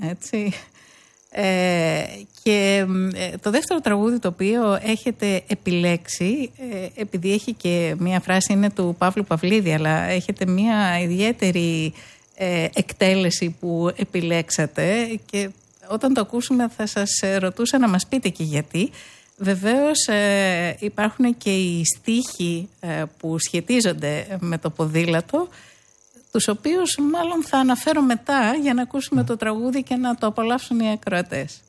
έτσι. Και το δεύτερο τραγούδι το οποίο έχετε επιλέξει, επειδή έχει και μία φράση, είναι του Παύλου Παυλίδη, αλλά έχετε μία ιδιαίτερη εκτέλεση που επιλέξατε και όταν το ακούσουμε θα σας ρωτούσα να μας πείτε και γιατί. Βεβαίως υπάρχουν και οι στίχοι που σχετίζονται με το ποδήλατο, τους οποίους μάλλον θα αναφέρω μετά για να ακούσουμε το τραγούδι και να το απολαύσουν οι ακροατές.